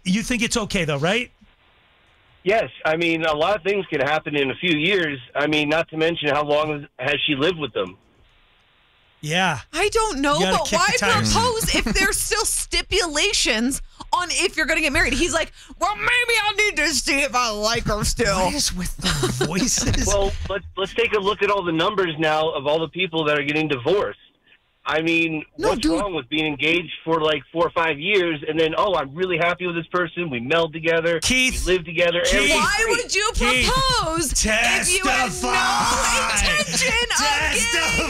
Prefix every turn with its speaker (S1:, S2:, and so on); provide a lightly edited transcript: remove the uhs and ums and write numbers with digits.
S1: You think it's okay, though, right?
S2: Yes, I mean, a lot of things can happen in a few years. I mean, not to mention how long has she lived with them?
S1: Yeah.
S3: I don't know,
S1: You gotta
S3: but
S1: kick
S3: why
S1: the tires.
S3: propose if there's still stipulations on if you're going to get married? He's like, well, maybe I'll need to see if I like her still.
S1: What is with the voices?
S2: Well, let's take a look at all the numbers now of all the people that are getting divorced. I mean, what's wrong with being engaged for like 4 or 5 years and then, I'm really happy with this person. We meld together.
S1: Keith,
S2: we live together.
S3: Why would you propose if you had no intention of getting